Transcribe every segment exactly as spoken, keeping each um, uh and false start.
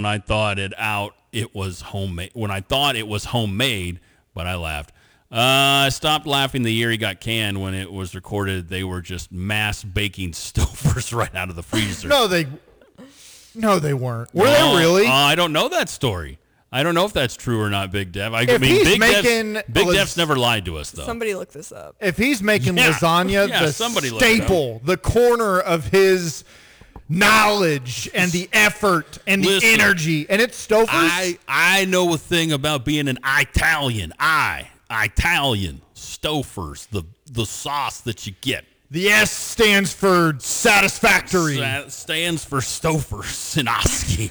when I thought it out, it was homemade. When I thought it was homemade, but I laughed. Uh, I stopped laughing the year he got canned when it was recorded. They were just mass baking Stouffer's right out of the freezer. No, they, no, they weren't. Were No, they really? Uh, I don't know that story. I don't know if that's true or not, Big Dev. I, If I mean, he's Big making Dev's, Big las- Dev's never lied to us, though. Somebody look this up. If he's making Yeah. lasagna, Yeah, the somebody look it up. staple, the corner of his knowledge and the effort and the Listen, energy, and it's Stouffer's. I I know a thing about being an Italian. I Italian Stouffer's, the the sauce that you get. The S stands for satisfactory. That stands for Stouffer's in Oski.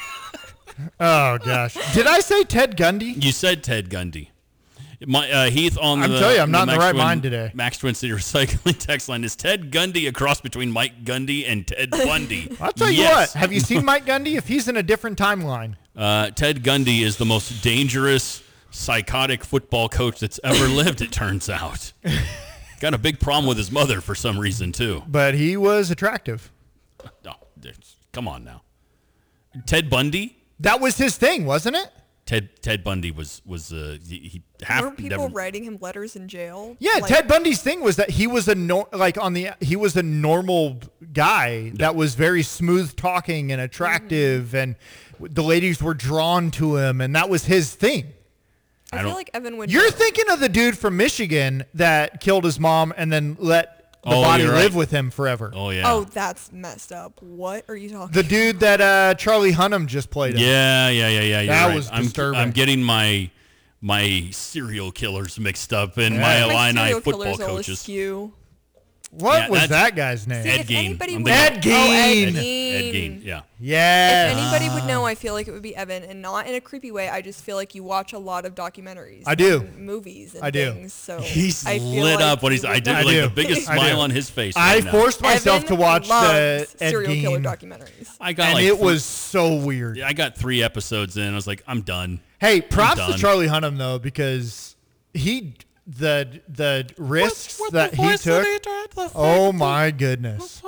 Oh gosh, did I say Ted Gundy? You said Ted Gundy. My, uh, Heath on I'm the. telling you, I'm not in the Max right Twin- mind today. Max Twin City Recycling text line is Ted Gundy a cross between Mike Gundy and Ted Bundy? I'll tell you Yes. what. Have you seen Mike Gundy? If he's in a different timeline, Uh, Ted Gundy is the most dangerous, psychotic football coach that's ever lived, it turns out. Got a big problem with his mother for some reason, too. but he was attractive. Oh, there's- come on now. Ted Bundy? That was his thing, wasn't it? Ted Ted Bundy was, was uh, he, he half... Were people never, writing him letters in jail? Yeah, Like, Ted Bundy's thing was that he was a no, like on the he was a normal guy that was very smooth talking and attractive, Mm-hmm. and the ladies were drawn to him, and that was his thing. I, I feel don't- like Evan would. You're know. thinking of the dude from Michigan that killed his mom and then let the Oh, body you're live right. with him forever. Oh, yeah. Oh, that's messed up. What are you talking? The dude that uh, Charlie Hunnam just played him. Yeah, yeah, yeah, yeah. You're That right. was I'm, disturbing. I'm getting my my serial killers mixed up and Yeah. my My Illini serial football killers all coaches. askew. What Yeah, was that's- that guy's name? See, Ed if Gein. anybody I'm would- thinking- Ed Oh, Ed Gein. Gein. Ed Gein, yeah. Yes. If anybody would know, I feel like it would be Evan, and not in a creepy way. I just feel like you watch a lot of documentaries. I do. and movies and I do. things. So He's I feel lit like up when you he's. I would did know. I like do. the biggest I do. smile on his face. I right now. forced myself Evan to watch the loves Ed serial killer Gein, documentaries. I got and like it three- was so weird. I got three episodes in. I was like, I'm done. Hey, props to done. Charlie Hunnam though, because he the the risks that he took. Oh my goodness!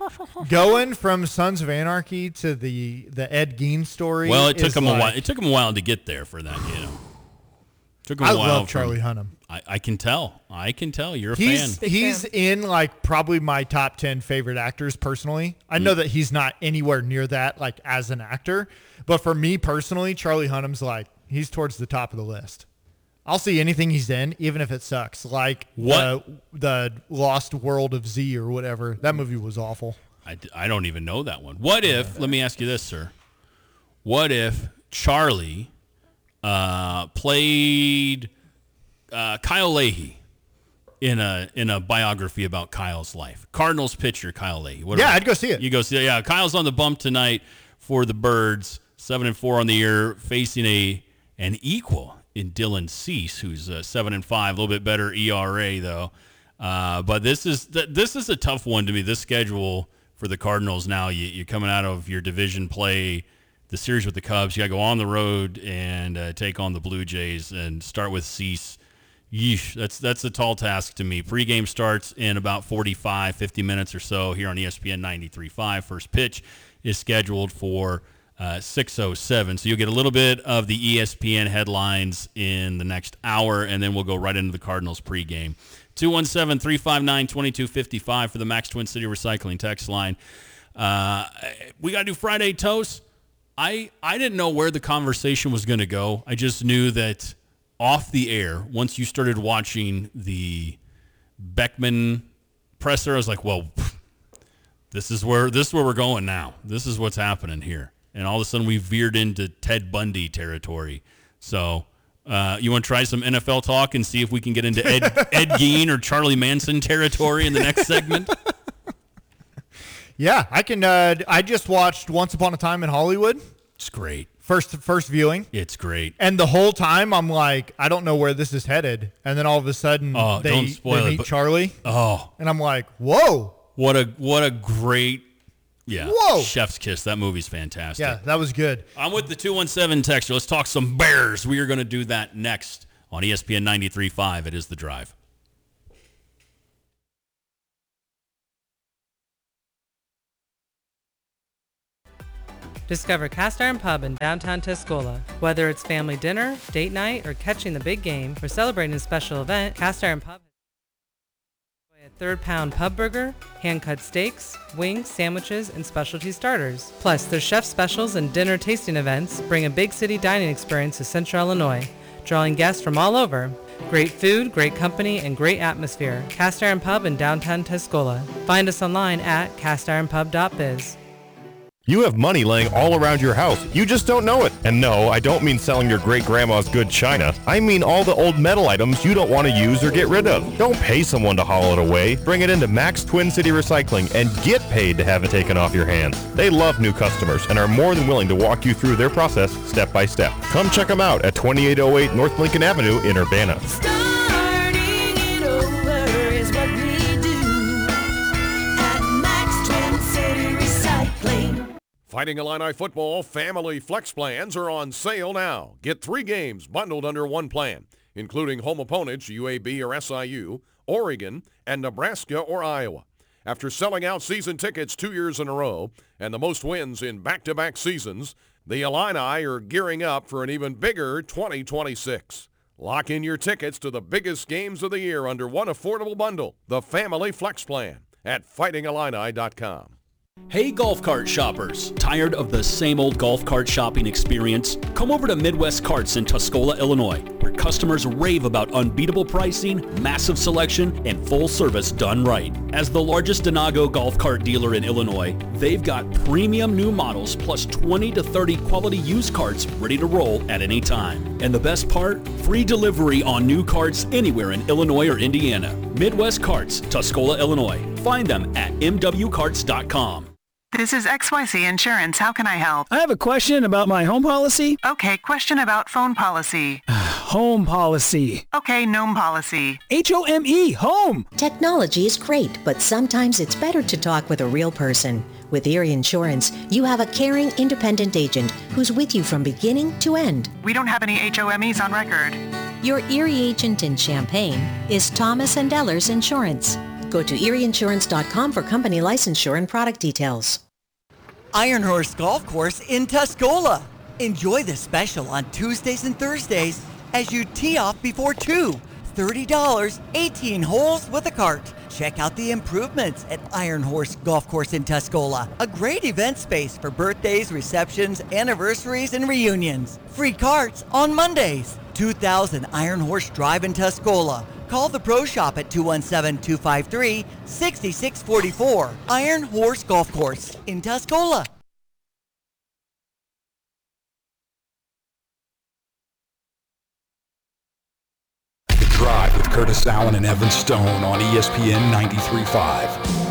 Going from Sons of Anarchy to the the Ed Gein story. Well, it took is him like, a while. It took him a while to get there for that. You know, took him a I while. love from- Charlie Hunnam. I, I can tell. I can tell. You're a He's fan. Big he's fan. in like probably my top ten favorite actors personally. I Mm. know that he's not anywhere near that like as an actor, but for me personally, Charlie Hunnam's like he's towards the top of the list. I'll see anything he's in, even if it sucks. Like What? the, the Lost World of Z or whatever. That movie was awful. I, d- I don't even know that one. What if? Let me ask you this, sir. What if Charlie uh, played uh, Kyle Leahy in a in a biography about Kyle's life? Cardinals pitcher Kyle Leahy. What Yeah, about- I'd go see it. You go see it. Yeah, Kyle's on the bump tonight for the Birds. Seven and four on the year, facing a an equal in Dylan Cease, who's uh, seven and five, a little bit better E R A though. Uh, but this is th- this is a tough one to me. This schedule for the Cardinals now, you, you're coming out of your division play, the series with the Cubs. You got to go on the road and uh, take on the Blue Jays and start with Cease. Yeesh, that's that's a tall task to me. Pre-game starts in about forty-five, fifty minutes or so here on E S P N ninety-three point five. First pitch is scheduled for uh, six oh seven. So you'll get a little bit of the E S P N headlines in the next hour, and then we'll go right into the Cardinals pregame. two one seven, three five nine, two two five five for the Max Twin City Recycling text line. Uh, we got to do Friday toast. I, I didn't know where the conversation was going to go. I just knew that off the air, once you started watching the Beckman presser, I was like, well, this is where this is where we're going now. This is what's happening here. And all of a sudden we veered into Ted Bundy territory. So uh, you want to try some N F L talk and see if we can get into Ed, Ed Gein or Charlie Manson territory in the next segment? Yeah, I can. Uh, I just watched Once Upon a Time in Hollywood. It's great. First first viewing. It's great. And the whole time I'm like, I don't know where this is headed. And then all of a sudden Oh, they, don't spoil they it, meet but- Charlie. Oh, And I'm like, whoa. what a what a great yeah. Whoa. Chef's kiss. That movie's fantastic. Yeah, that was good. I'm with the two one seven texter. Let's talk some Bears. We are going to do that next on E S P N ninety-three point five. It is The Drive. Discover Cast Iron Pub in downtown Tuscola. Whether it's family dinner, date night, or catching the big game, or celebrating a special event, Cast Iron Pub has a third pound pub burger, hand-cut steaks, wings, sandwiches, and specialty starters. Plus, their chef specials and dinner tasting events bring a big city dining experience to Central Illinois, drawing guests from all over. Great food, great company, and great atmosphere. Cast Iron Pub in downtown Tuscola. Find us online at cast iron pub dot biz. You have money laying all around your house. You just don't know it. And no, I don't mean selling your great-grandma's good china. I mean all the old metal items you don't want to use or get rid of. Don't pay someone to haul it away. Bring it into Max Twin City Recycling and get paid to have it taken off your hands. They love new customers and are more than willing to walk you through their process step by step. Come check them out at twenty-eight oh eight North Lincoln Avenue in Urbana. Starting it over is what we do at Max Twin City Recycling. Fighting Illini football family flex plans are on sale now. Get three games bundled under one plan, including home opponents U A B or S I U, Oregon, and Nebraska or Iowa. After selling out season tickets two years in a row and the most wins in back-to-back seasons, the Illini are gearing up for an even bigger twenty twenty-six. Lock in your tickets to the biggest games of the year under one affordable bundle, the Family Flex Plan, at fighting illini dot com. Hey golf cart shoppers, tired of the same old golf cart shopping experience? Come over to Midwest Carts in Tuscola, Illinois, where customers rave about unbeatable pricing, massive selection, and full service done right. As the largest Denago golf cart dealer in Illinois, they've got premium new models plus twenty to thirty quality used carts ready to roll at any time. And the best part? Free delivery on new carts anywhere in Illinois or Indiana. Midwest Carts, Tuscola, Illinois. Find them at m w carts dot com. This is X Y Z Insurance. How can I help? I have a question about my home policy. Okay, question about phone policy. Home policy. Okay, gnome policy. H O M E, home. Technology is great, but sometimes it's better to talk with a real person. With Erie Insurance, you have a caring, independent agent who's with you from beginning to end. We don't have any H O M Es on record. Your Erie agent in Champaign is Thomas and Ellers Insurance. Go to erie insurance dot com for company licensure and product details. Iron Horse Golf Course in Tuscola. Enjoy the special on Tuesdays and Thursdays as you tee off before two. thirty dollars, eighteen holes with a cart. Check out the improvements at Iron Horse Golf Course in Tuscola. A great event space for birthdays, receptions, anniversaries, and reunions. Free carts on Mondays. two thousand Iron Horse Drive in Tuscola. Call the Pro Shop at two one seven, two five three, six six four four. Iron Horse Golf Course in Tuscola. The Drive with Curtis Allen and Evan Stone on E S P N ninety-three point five.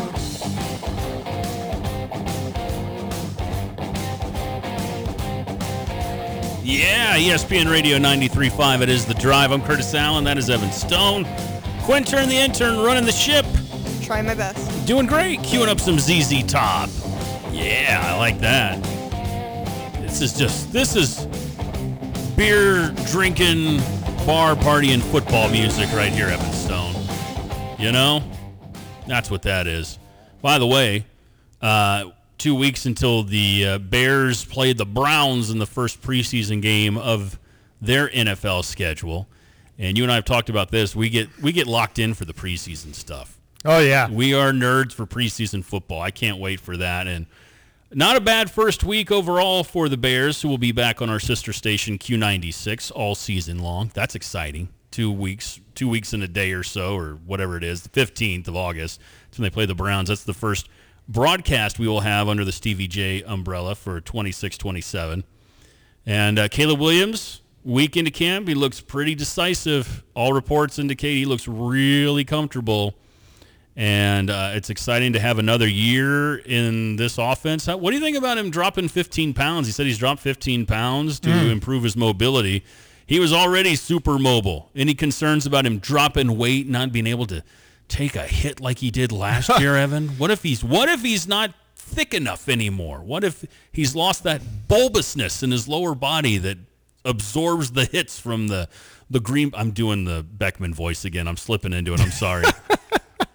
Yeah, E S P N Radio ninety-three point five. It is The Drive. I'm Curtis Allen. That is Evan Stone. Quintern, the intern, running the ship. Trying my best. Doing great. Queuing up some Z Z Top. Yeah, I like that. This is just, this is beer drinking, bar partying, football music right here, Evan Stone. You know? That's what that is. By the way, uh, two weeks until the uh, Bears played the Browns in the first preseason game of their N F L schedule. And you and I have talked about this. We get we get locked in for the preseason stuff. Oh, yeah. We are nerds for preseason football. I can't wait for that. And not a bad first week overall for the Bears, who will be back on our sister station Q ninety-six all season long. That's exciting. Two weeks, two weeks in a day or so, or whatever it is, the fifteenth of August. That's when they play the Browns. That's the first broadcast we will have under the Stevie J umbrella for twenty-six twenty-seven. And uh, Caleb Williams, week into camp, he looks pretty decisive. All reports indicate he looks really comfortable. And uh, it's exciting to have another year in this offense. How, what do you think about him dropping fifteen pounds? He said he's dropped fifteen pounds to mm. improve his mobility. He was already super mobile. Any concerns about him dropping weight, not being able to take a hit like he did last year, Evan? What if he's what if he's not thick enough anymore? What if he's lost that bulbousness in his lower body that absorbs the hits from the the green? I'm doing the Beckman voice again. I'm slipping into it. I'm sorry.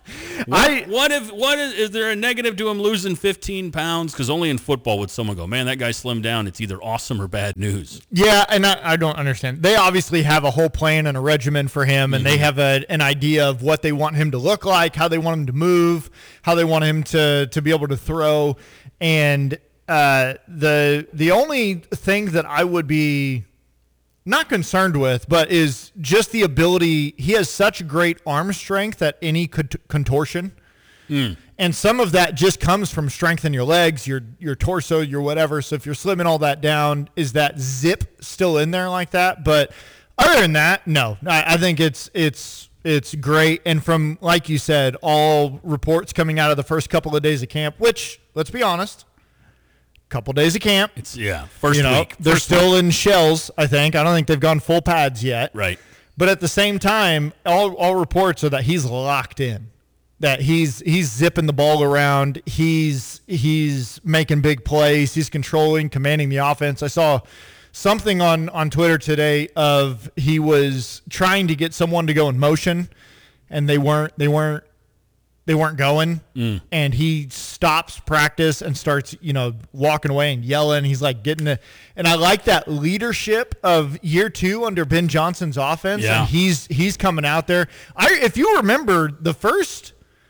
What, I what if what is is there a negative to him losing fifteen pounds? Because only in football would someone go, man, that guy slimmed down. It's either awesome or bad news. Yeah, and I, I don't understand. They obviously have a whole plan and a regimen for him, and Mm-hmm. they have a, an idea of what they want him to look like, how they want him to move, how they want him to to be able to throw. And uh, the the only thing that I would be not concerned with, but is just the ability. He has such great arm strength at any cont- contortion. Mm. And some of that just comes from strength in your legs, your your torso, your whatever. So if you're slimming all that down, is that zip still in there like that? But other than that, no. I, I think it's it's it's great. And from, like you said, all reports coming out of the first couple of days of camp, which, let's be honest, couple days of camp. It's yeah, first you know, week. They're First still week. in shells, I think. I don't think they've gone full pads yet. Right. But at the same time, all all reports are that he's locked in. That he's he's zipping the ball around. He's he's making big plays. He's controlling, commanding the offense. I saw something on, on Twitter today of he was trying to get someone to go in motion, and they weren't they weren't they weren't going. Mm. And he stops practice and starts, you know, walking away and yelling. He's like getting it. And I like that leadership of year two under Ben Johnson's offense. Yeah. And he's he's coming out there. I if you remember the first,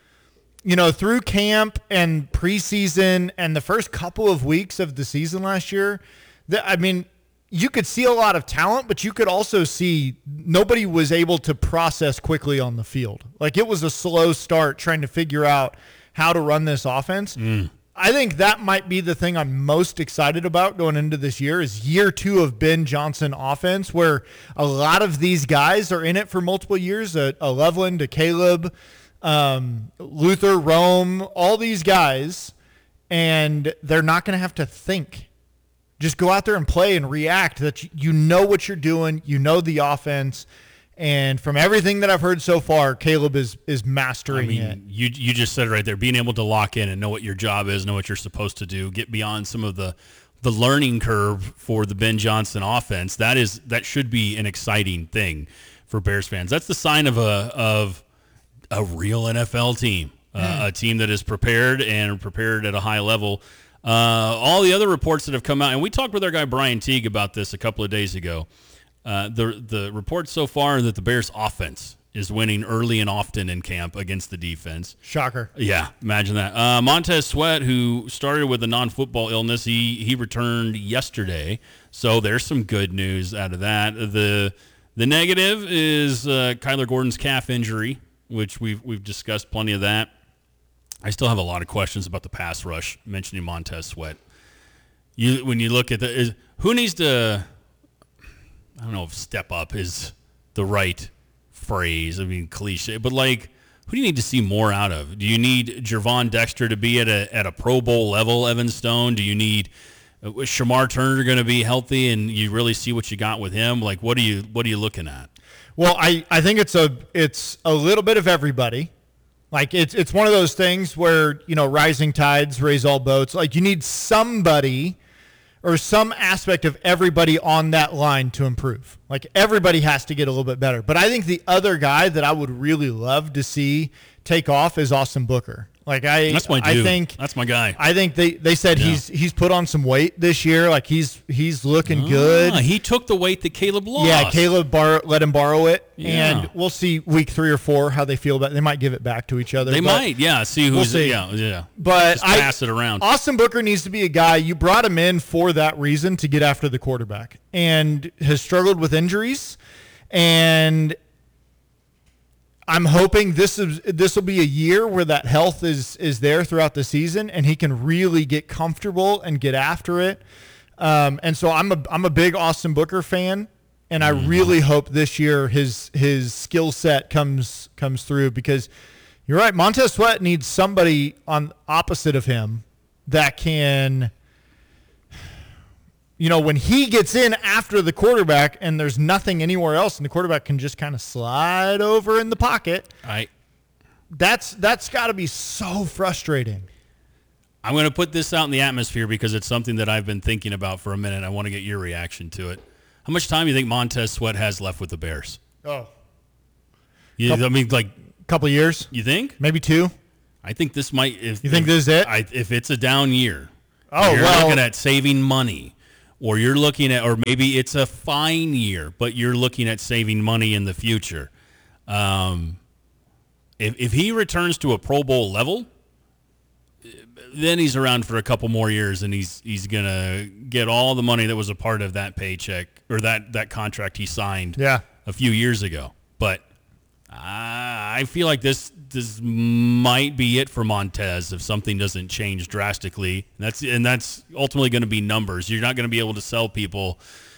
you know, through camp and preseason and the first couple of weeks of the season last year, that I mean, you could see a lot of talent, but you could also see nobody was able to process quickly on the field. Like, it was a slow start trying to figure out how to run this offense. Mm. I think that might be the thing I'm most excited about going into this year is year two of Ben Johnson offense, where a lot of these guys are in it for multiple years, a, a Loveland, a Caleb, um, Luther, Rome, all these guys, and they're not going to have to think. Just go out there and play and react. That you- you know what you're doing, you know the offense, and from everything that I've heard so far, Caleb is is I mastering mean, it. you you just said it right there. Being able to lock in and know what your job is, know what you're supposed to do, get beyond some of the the learning curve for the Ben Johnson offense. That is that should be an exciting thing for Bears fans. That's the sign of a of a real N F L team, uh, a team that is prepared and prepared at a high level. Uh, all the other reports that have come out, and we talked with our guy Brian Teague about this a couple of days ago. Uh, the the reports so far are that the Bears offense is winning early and often in camp against the defense. Shocker. Yeah, imagine that. Uh, Montez Sweat, who started with a non-football illness, he he returned yesterday. So there's some good news out of that. The the negative is uh, Kyler Gordon's calf injury, which we've we've discussed plenty of that. I still have a lot of questions about the pass rush, mentioning Montez Sweat. You when you look at the is, who needs to, I don't know if step up is the right phrase. I mean, cliche, but like, who do you need to see more out of? Do you need Jervon Dexter to be at a at a Pro Bowl level, Evan Stone? Do you need uh, is Shamar Turner going to be healthy and you really see what you got with him? Like, what are you what are you looking at? Well, I, I think it's a it's a little bit of everybody. Like, it's it's one of those things where, you know, rising tides raise all boats. Like, you need somebody or some aspect of everybody on that line to improve. Like, everybody has to get a little bit better. But I think the other guy that I would really love to see take off is Austin Booker. Like, I That's my I dude. think That's my guy. I think they, they said Yeah. he's he's put on some weight this year. Like, he's he's looking good. Ah, he took the weight that Caleb lost. Yeah, Caleb bar, let him borrow it, Yeah. and we'll see week three or four how they feel about it. They might give it back to each other. They but might, yeah. See we'll who's, see. yeah, yeah. But Just I pass it around. Austin Booker needs to be a guy. You brought him in for that reason, to get after the quarterback, and has struggled with injuries. And I'm hoping this is this will be a year where that health is is there throughout the season, and he can really get comfortable and get after it. Um, and so I'm a I'm a big Austin Booker fan, and I really hope this year his his skill set comes comes through, because you're right. Montez Sweat needs somebody on opposite of him that can, you know, when he gets in after the quarterback and there's nothing anywhere else, and the quarterback can just kind of slide over in the pocket. I, that's that's got to be so frustrating. I'm going to put this out in the atmosphere because it's something that I've been thinking about for a minute. I want to get your reaction to it. How much time do you think Montez Sweat has left with the Bears? Oh, You, I mean, like a couple years. You think? Maybe two. I think this might. If, You think if, this is it? I, if it's a down year, Oh, you're well- looking at saving money, or you're looking at, or maybe it's a fine year, but you're looking at saving money in the future. Um, if if he returns to a Pro Bowl level, then he's around for a couple more years, and he's he's gonna get all the money that was a part of that paycheck or that that contract he signed Yeah. a few years ago. But uh, I feel like this this might be it for Montez if something doesn't change drastically. And that's and that's ultimately going to be numbers. You're not going to be able to sell people,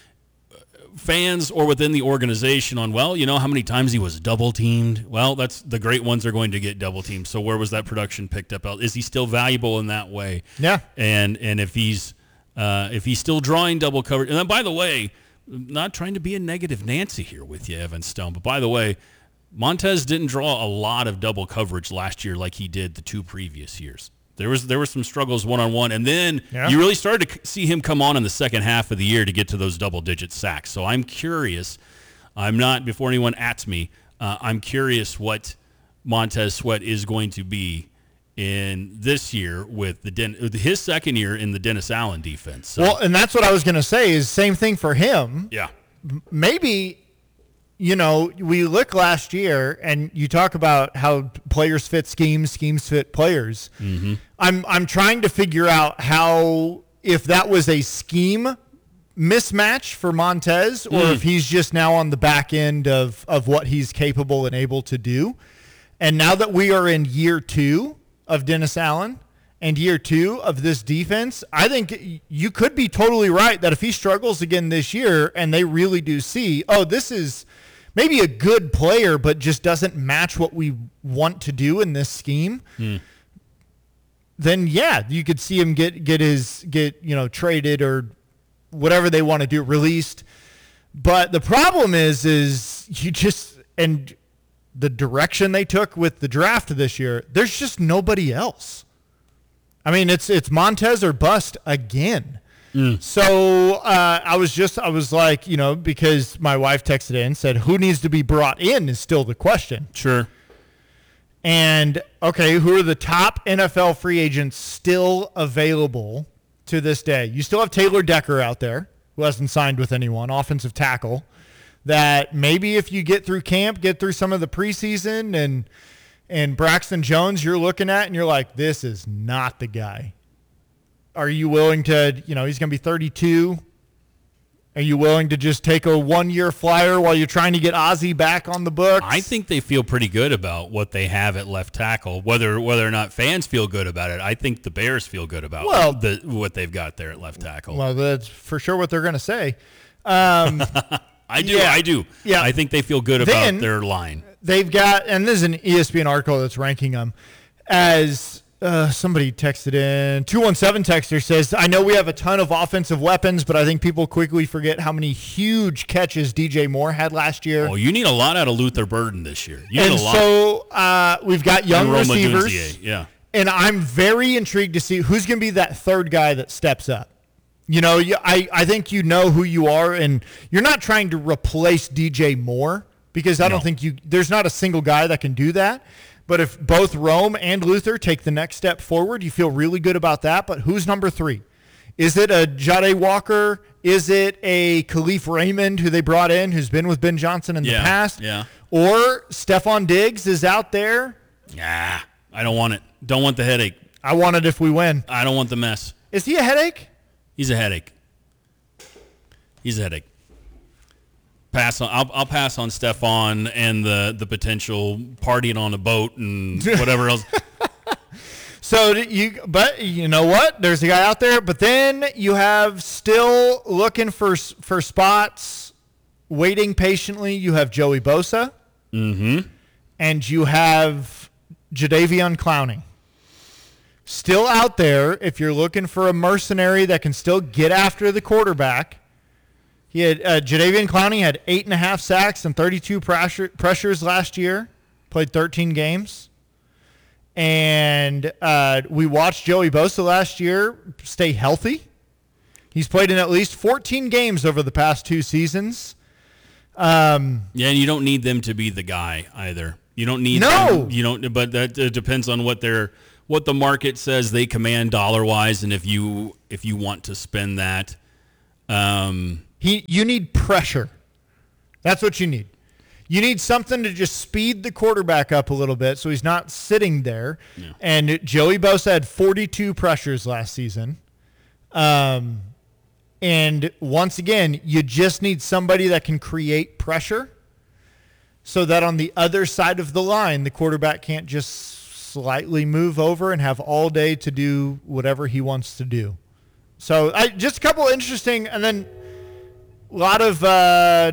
fans or within the organization, on, well, you know how many times he was double teamed. Well, that's the great ones are going to get double teamed. So where was that production picked up? Is he still valuable in that way? Yeah. And and if he's uh, if he's still drawing double coverage, and then by the way, not trying to be a negative Nancy here with you, Evan Stone, but by the way, Montez didn't draw a lot of double coverage last year like he did the two previous years. There was there were some struggles one-on-one, and then Yeah. you really started to see him come on in the second half of the year to get to those double-digit sacks. So I'm curious. I'm not, before anyone ats me, uh, I'm curious what Montez Sweat is going to be in this year with the Den- his second year in the Dennis Allen defense. So, Well, and that's what I was going to say is same thing for him. yeah. Maybe, you know, we look last year and you talk about how players fit schemes, schemes fit players. Mm-hmm. I'm I'm trying to figure out how, if that was a scheme mismatch for Montez or Mm. if he's just now on the back end of, of what he's capable and able to do. And now that we are in year two of Dennis Allen and year two of this defense, I think you could be totally right that if he struggles again this year and they really do see, oh, this is maybe a good player but just doesn't match what we want to do in this scheme, Mm. then yeah, you could see him get get his get, you know, traded or whatever they want to do, released. But the problem is is you just, and the direction they took with the draft this year, there's just nobody else. I mean, it's it's Montez or bust again. Mm. So uh, I was just, I was like, you know, because my wife texted in and said, who needs to be brought in is still the question. Sure. And, okay, who are the top N F L free agents still available to this day? You still have Taylor Decker out there, who hasn't signed with anyone, offensive tackle, that maybe if you get through camp, get through some of the preseason, and and Braxton Jones you're looking at and you're like, this is not the guy. Are you willing to, you know, he's going to be thirty-two. Are you willing to just take a one-year flyer while you're trying to get Ozzie back on the books? I think they feel pretty good about what they have at left tackle. Whether whether or not fans feel good about it, I think the Bears feel good about Well- the, what they've got there at left tackle. Well, that's for sure what they're going to say. Um, I do, yeah. I do. Yeah. I think they feel good Then- about their line. They've got, and this is an E S P N article that's ranking them as uh, somebody texted in. two one seven texter says, I know we have a ton of offensive weapons, but I think people quickly forget how many huge catches D J Moore had last year. Oh, you need a lot out of Luther Burden this year. You need and a lot. so uh, we've got young And Roma receivers. Dunzier, yeah. And I'm very intrigued to see who's going to be that third guy that steps up. You know, you, I, I think you know who you are, and you're not trying to replace D J Moore because I don't No. think you – there's not a single guy that can do that. But if both Rome and Luther take the next step forward, you feel really good about that. But who's number three? Is it a Jade Walker? Is it a Khalif Raymond, who they brought in, who's been with Ben Johnson in Yeah, the past? yeah. Or Stephon Diggs is out there? Yeah, I don't want it. Don't want the headache. I want it if we win. I don't want the mess. Is he a headache? He's a headache. He's a headache. Pass on. I'll, I'll pass on Stephon and the the potential partying on a boat and whatever else. So you, but you know what? There's a guy out there. But then you have still looking for for spots, waiting patiently. You have Joey Bosa, Mm-hmm. and you have Jadeveon Clowney. Still out there. If you're looking for a mercenary that can still get after the quarterback, he had uh, Jadeveon Clowney had eight and a half sacks and thirty-two pressure, pressures last year. Played thirteen games. And uh, we watched Joey Bosa last year stay healthy. He's played in at least fourteen games over the past two seasons. Um, Yeah, and you don't need them to be the guy either. You don't need No. them. You don't. But that uh, depends on what they're what the market says they command dollar wise, and if you if you want to spend that. Um, he you need pressure. That's what you need. You need something to just speed the quarterback up a little bit so he's not sitting there. Yeah. And Joey Bosa had forty-two pressures last season. Um, and once again, you just need somebody that can create pressure so that on the other side of the line, the quarterback can't just slightly move over and have all day to do whatever he wants to do. So I, just a couple interesting, and then a lot of uh,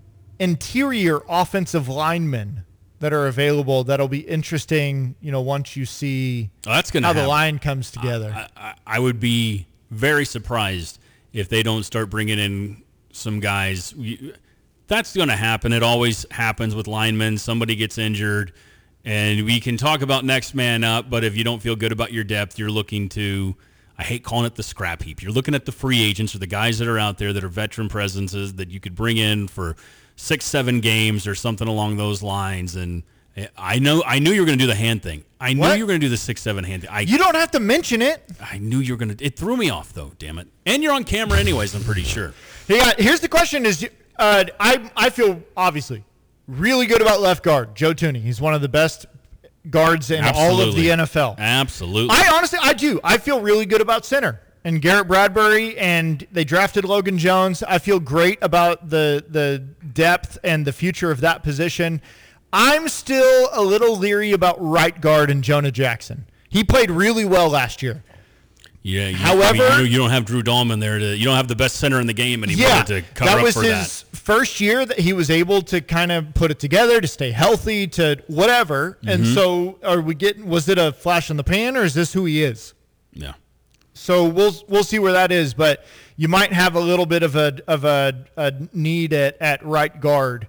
interior offensive linemen that are available that'll be interesting, you know, once you see oh, that's gonna how happen. the line comes together. I, I, I would be very surprised if they don't start bringing in some guys. That's going to happen. It always happens with linemen. Somebody gets injured, and we can talk about next man up, but if you don't feel good about your depth, you're looking to, I hate calling it the scrap heap. You're looking at the free agents or the guys that are out there that are veteran presences that you could bring in for six, seven games or something along those lines. And I know I knew you were going to do the hand thing. I knew What? you were going to do the six, seven hand thing. I, You don't have to mention it. I knew you were going to. It threw me off, though, damn it. And you're on camera anyways, I'm pretty sure. Yeah, here's the question is, uh, I, I feel, obviously, really good about left guard, Joe Tooney. He's one of the best guards in all of Absolutely. the N F L. Absolutely. I honestly, I do. I feel really good about center. And Garrett Bradbury, and they drafted Logan Jones. I feel great about the the depth and the future of that position. I'm still a little leery about right guard and Jonah Jackson. He played really well last year. Yeah. You, However- I mean, you, you don't have Drew Dahlman there. To, you don't have the best center in the game anymore Yeah, to cover that up was for his that. first year that he was able to kind of put it together, to stay healthy, to whatever. And Mhm. so, are we getting? Was it a flash in the pan, or is this who he is? Yeah. So we'll we'll see where that is, but you might have a little bit of a of a, a need at, at right guard.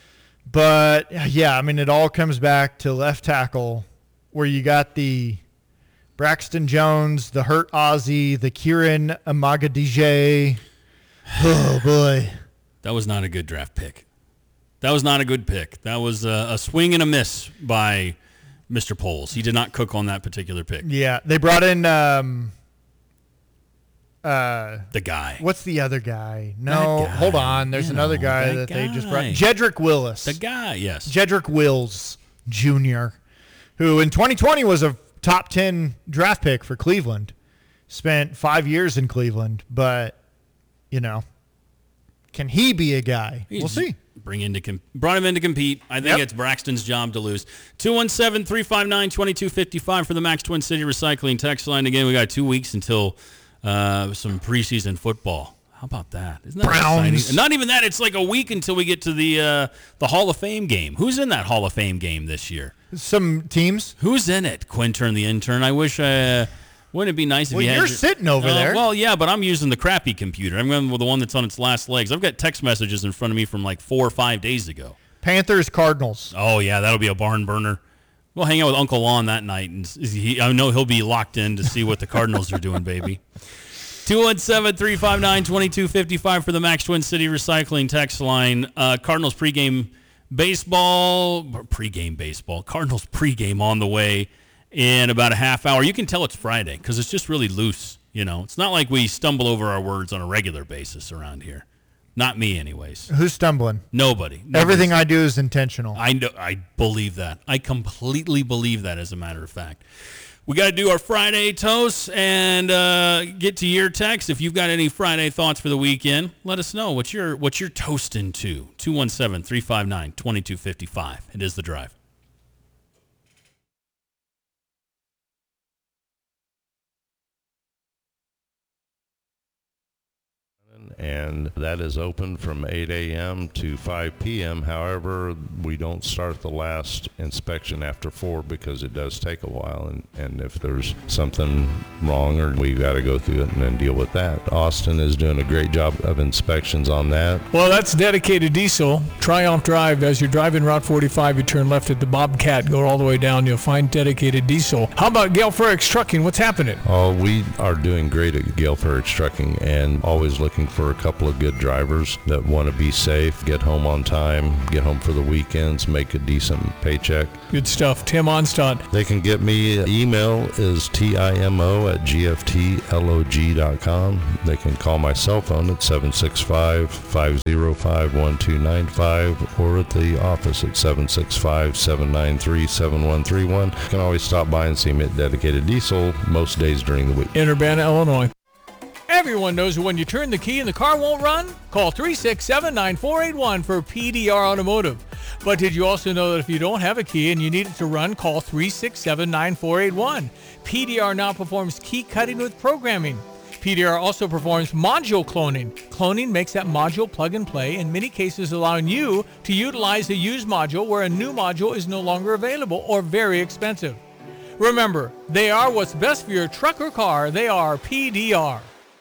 But yeah, I mean, it all comes back to left tackle, where you got the Braxton Jones, the hurt Ozzie, the Kieran Amagadije. Oh boy, That was not a good draft pick. That was not a good pick. That was a, a swing and a miss by Mister Poles. He did not cook on that particular pick. yeah, they brought in um, uh, The guy. what's the other guy? No, That guy, hold on. There's you another know, guy that that, they just brought. guy. Jedrick Willis. The guy, yes. Jedrick Wills Junior, who in twenty twenty was a top ten draft pick for Cleveland. Spent five years in Cleveland, but, you know, can he be a guy? He's We'll see. Bring in to com- brought him in to compete. I think Yep. it's Braxton's job to lose. two one seven, three five nine, two two five five for the Max Twin City Recycling text line. Again, we got two weeks until uh, some preseason football. How about that? Isn't that Browns. exciting? Not even that. It's like a week until we get to the uh, the Hall of Fame game. Who's in that Hall of Fame game this year? Some teams. Who's in it? Quintern the intern. I wish. Uh, wouldn't it be nice if Well, you had you're your- sitting over Uh, there. Well, yeah, but I'm using the crappy computer. I'm going with the one that's on its last legs. I've got text messages in front of me from like four or five days ago. Panthers, Cardinals. Oh yeah, that'll be a barn burner. We'll hang out with Uncle Lon that night, and s- he, I know he'll be locked in to see what the Cardinals are doing, baby. two one seven, three five nine, two two five five for the Max Twin City Recycling text line. Uh, Cardinals pregame baseball, pregame baseball. Cardinals pregame on the way in about a half hour. You can tell it's Friday because it's just really loose. You know, it's not like we stumble over our words on a regular basis around here. Not me, anyways. Who's stumbling? Nobody. Nobody's- Everything I do is intentional. I know. I believe that. I completely believe that. As a matter of fact, we got to do our Friday toasts and uh, get to your text. If you've got any Friday thoughts for the weekend, let us know. What's your What's your toasting to? two one seven, three five nine, two two five five. It is the drive. And that is open from eight a.m. to five p.m. However, we don't start the last inspection after four because it does take a while. And, and if there's something wrong, or we got to go through it and then deal with that. Austin is doing a great job of inspections on that. Well, that's Dedicated Diesel. Triumph Drive. As you're driving Route forty-five, you turn left at the Bobcat, go all the way down. You'll find Dedicated Diesel. How about Gale Ferrex Trucking? What's happening? Oh, we are doing great at Gale Ferrex Trucking and always looking for a couple of good drivers that want to be safe, get home on time, get home for the weekends, make a decent paycheck. Good stuff. Tim Onstadt. They can get me. Email is timo at g f t log dot com. They can call my cell phone at seven six five, five oh five, one two nine five or at the office at seven six five, seven nine three, seven one three one. You can always stop by and see me at Dedicated Diesel most days during the week. In Urbana, Illinois. Everyone knows that when you turn the key and the car won't run, call three six seven, nine four eight one for P D R Automotive. But did you also know that if you don't have a key and you need it to run, call three six seven, nine four eight one. P D R now performs key cutting with programming. P D R also performs module cloning. Cloning makes that module plug and play, in many cases allowing you to utilize a used module where a new module is no longer available or very expensive. Remember, they are what's best for your truck or car. They are P D R.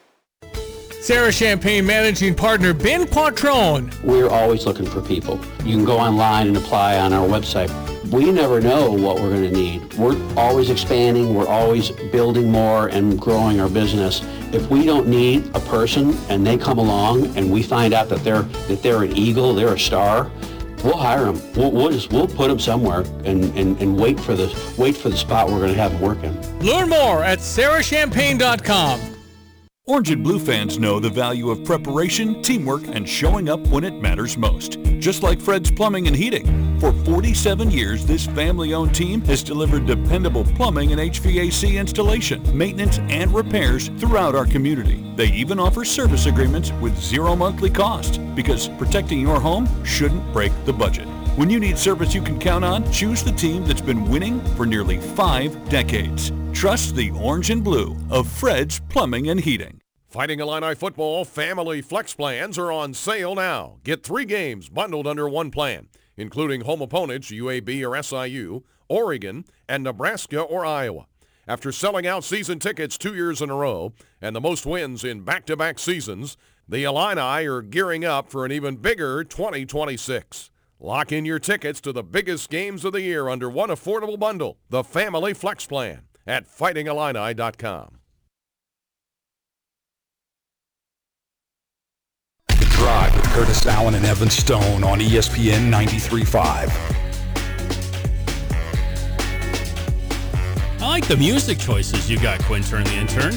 Sarah Champagne Managing Partner Ben Quattrone. We're always looking for people. You can go online and apply on our website. We never know what we're going to need. We're always expanding. We're always building more and growing our business. If we don't need a person and they come along and we find out that they're that they're an eagle, they're a star, we'll hire them. We'll, we'll just we'll put them somewhere and, and, and wait for the wait for the spot we're going to have them working. Learn more at sarah champagne dot com. Orange and Blue fans know the value of preparation, teamwork, and showing up when it matters most. Just like Fred's Plumbing and Heating. For forty-seven years, this family-owned team has delivered dependable plumbing and H V A C installation, maintenance, and repairs throughout our community. They even offer service agreements with zero monthly cost, because protecting your home shouldn't break the budget. When you need service you can count on, choose the team that's been winning for nearly five decades. Trust the Orange and Blue of Fred's Plumbing and Heating. Fighting Illini football family flex plans are on sale now. Get three games bundled under one plan, including home opponents U A B or S I U, Oregon, and Nebraska or Iowa. After selling out season tickets two years in a row and the most wins in back-to-back seasons, the Illini are gearing up for an even bigger twenty twenty-six. Lock in your tickets to the biggest games of the year under one affordable bundle, the Family Flex Plan, at fighting illini dot com. The Drive with Curtis Allen and Evan Stone on E S P N ninety-three point five. I like the music choices you got, Quinter, the intern.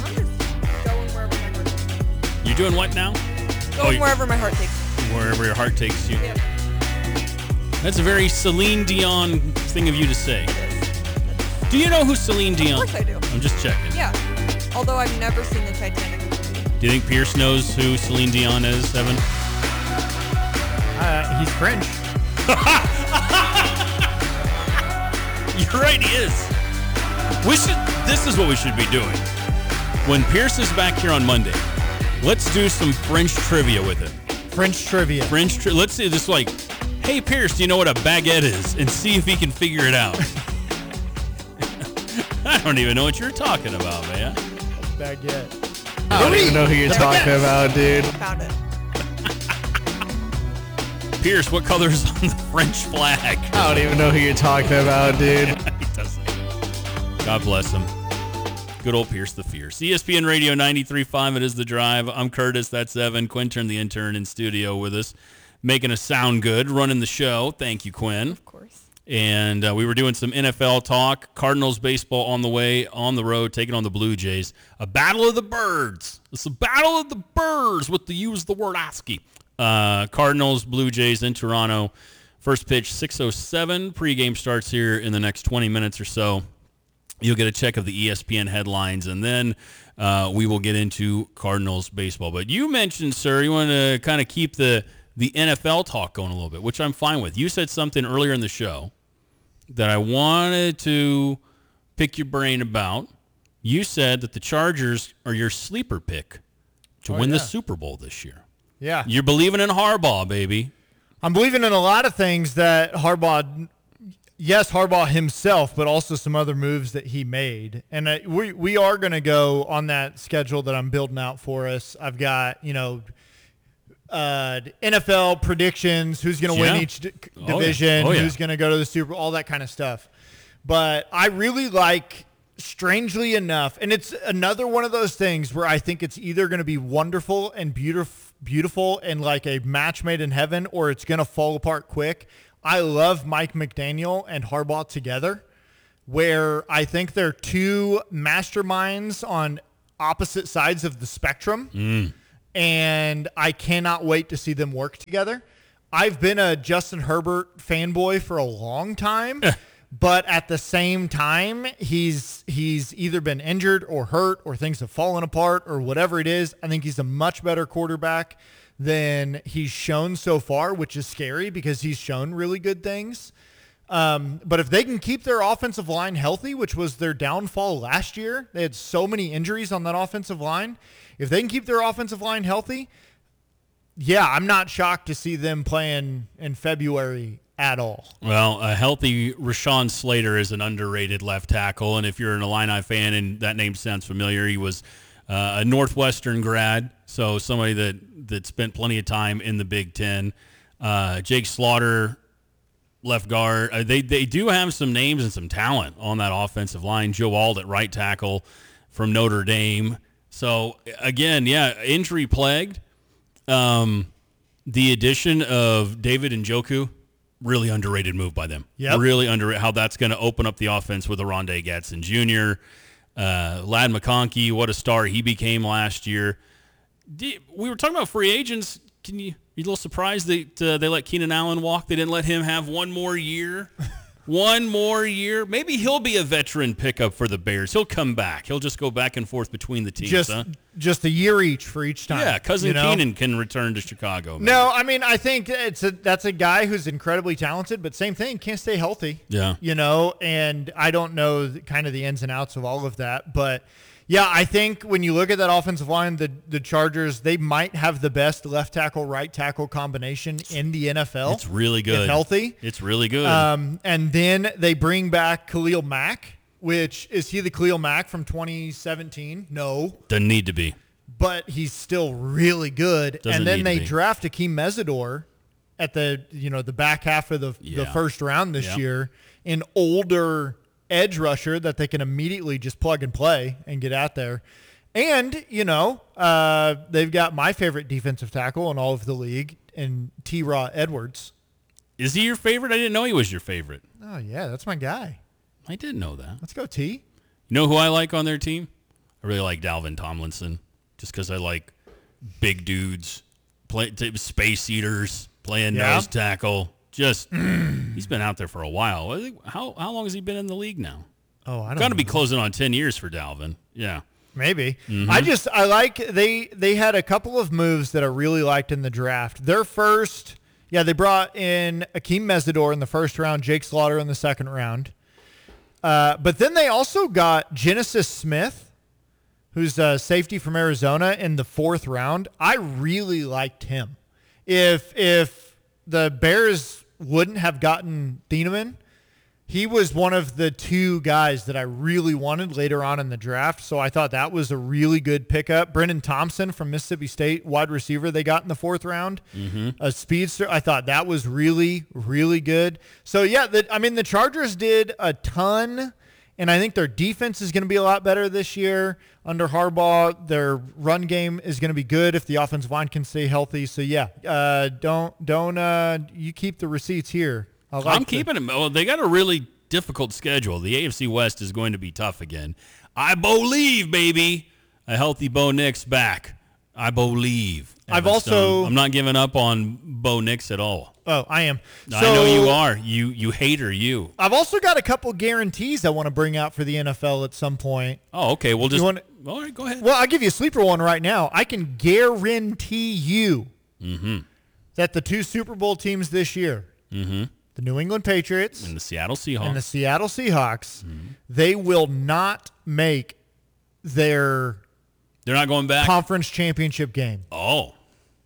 You're doing what now? Going oh, wherever my heart takes me. Wherever your heart takes you. Yep. That's a very Celine Dion thing of you to say. Do you know who Celine Dion? Of course I do. I'm just checking. Yeah. Although I've never seen the Titanic movie. Do you think Pierce knows who Celine Dion is, Evan? Uh, he's French. You're right, he is. We should. This is what we should be doing. When Pierce is back here on Monday, let's do some French trivia with him. French trivia. French. Tri- let's see this like, hey Pierce, do you know what a baguette is? And see if he can figure it out. I don't even know what you're talking about, man. Baguette. I don't even know who you're talking about, dude. Found it. Pierce, what color's on the French flag? I don't even know who you're talking about, dude. He doesn't. God bless him. Good old Pierce the Fierce. E S P N Radio ninety-three point five, it is The Drive. I'm Curtis, that's Evan. Quinter, the intern, in studio with us, making us sound good, running the show. Thank you, Quinn. Of course. And uh, we were doing some N F L talk. Cardinals baseball on the way, on the road, taking on the Blue Jays. A battle of the birds. It's a battle of the birds with the use the word ASCII. Uh, Cardinals, Blue Jays in Toronto. First pitch, six oh seven. Pre-game starts here in the next twenty minutes or so. You'll get a check of the E S P N headlines, and then uh, we will get into Cardinals baseball. But you mentioned, sir, you want to kind of keep the, the N F L talk going a little bit, which I'm fine with. You said something earlier in the show that I wanted to pick your brain about. You said that the Chargers are your sleeper pick to oh, win yeah. the Super Bowl this year. Yeah. You're believing in Harbaugh, baby. I'm believing in a lot of things that Harbaugh, yes, Harbaugh himself, but also some other moves that he made. And uh, we we are going to go on that schedule that I'm building out for us. I've got, you know, uh, N F L predictions, who's going to Yeah. win each d- Oh, division, yeah. Oh, yeah. who's going to go to the Super Bowl, all that kind of stuff. But I really like, strangely enough, and it's another one of those things where I think it's either going to be wonderful and beautiful, beautiful and like a match made in heaven, or it's going to fall apart quick. I love Mike McDaniel and Harbaugh together, where I think they're two masterminds on opposite sides of the spectrum. Mm. And I cannot wait to see them work together. I've been a Justin Herbert fanboy for a long time, but at the same time, he's he's either been injured or hurt or things have fallen apart or whatever it is. I think he's a much better quarterback than he's shown so far, which is scary because he's shown really good things. Um, but if they can keep their offensive line healthy, which was their downfall last year, they had so many injuries on that offensive line. If they can keep their offensive line healthy, yeah, I'm not shocked to see them playing in February at all. Well, a healthy Rashawn Slater is an underrated left tackle, and if you're an Illini fan and that name sounds familiar, he was uh, a Northwestern grad, so somebody that, that spent plenty of time in the Big Ten. Uh, Jake Slaughter, left guard. Uh, they, they do have some names and some talent on that offensive line. Joe Ald at right tackle from Notre Dame. So, again, yeah, injury-plagued. Um, the addition of David Njoku, really underrated move by them. Yep. Really underrated how that's going to open up the offense with Aronde Gadsden Junior Uh, Lad McConkey, what a star he became last year. We were talking about free agents. Can you, you a little surprised that uh, they let Keenan Allen walk? They didn't let him have one more year. One more year. Maybe he'll be a veteran pickup for the Bears. He'll come back. He'll just go back and forth between the teams. Just, huh? just a year each for each time. Yeah, Cousin you know? Keenan can return to Chicago. Maybe. No, I mean, I think it's a, that's a guy who's incredibly talented, but same thing, can't stay healthy. Yeah. You know, and I don't know the, kind of the ins and outs of all of that, but yeah, I think when you look at that offensive line, the, the Chargers, they might have the best left tackle, right tackle combination in the N F L. It's really good. If healthy. It's really good. Um, and then they bring back Khalil Mack, which is he the Khalil Mack from twenty seventeen? No. Doesn't need to be. But he's still really good. Doesn't and then need they to be. draft Akeem Mesidor at the you know the back half of the Yeah. the first round this Yep. year, an older edge rusher that they can immediately just plug and play and get out there. And, you know, uh, they've got my favorite defensive tackle in all of the league in T-Raw Edwards. Is he your favorite? I didn't know he was your favorite. Oh, yeah, that's my guy. I didn't know that. Let's go, T. You know who I like on their team? I really like Dalvin Tomlinson, just because I like big dudes, play, t- space eaters, playing Yeah. nose tackle. Just, he's been out there for a while. I think, how how long has he been in the league now? Oh, I don't Got to be know. closing on ten years for Dalvin. Yeah. Maybe. Mhm. I just I like they they had a couple of moves that I really liked in the draft. Their first, yeah, they brought in Akeem Mesidor in the first round, Jake Slaughter in the second round. Uh, but then they also got Genesis Smith, who's a safety from Arizona, in the fourth round. I really liked him. If if the Bears wouldn't have gotten Thieneman, he was one of the two guys that I really wanted later on in the draft, so I thought that was a really good pickup. Brennan Thompson from Mississippi State, wide receiver they got in the fourth round, Mm-hmm. a speedster. I thought that was really, really good. So, yeah, the, I mean, the Chargers did a ton, and I think their defense is going to be a lot better this year under Harbaugh. Their run game is going to be good if the offensive line can stay healthy. So, yeah, uh, don't, don't uh, you keep the receipts here. I like I'm the- keeping him. Well, they got a really difficult schedule. The A F C West is going to be tough again. I believe, baby, a healthy Bo Nix back. I believe. I've Evan also- Stone. I'm not giving up on Bo Nix at all. Oh, I am. I So- know you are. You you hater, you. I've also got a couple guarantees I want to bring out for the N F L at some point. Oh, okay. We'll just. You want- all right, go ahead. Well, I'll give you a sleeper one right now. I can guarantee you Mm-hmm. that the two Super Bowl teams this year, Mm-hmm. the New England Patriots And the Seattle Seahawks. and the Seattle Seahawks, they will not make their They're not going back. conference championship game. Oh.